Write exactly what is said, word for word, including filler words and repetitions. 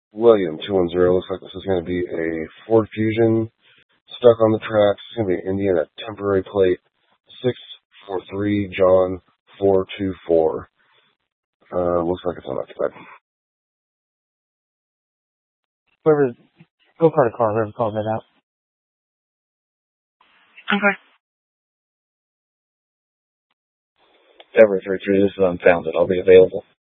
William, two one zero. Looks like this is going to be a Ford Fusion stuck on the tracks. It's going to be an Indiana temporary plate. six four three John four two four. Uh, looks like it's unoccupied. Whoever, go card a car, whoever called that out. Okay. Everett three three, this is Unfounded. I'll be available.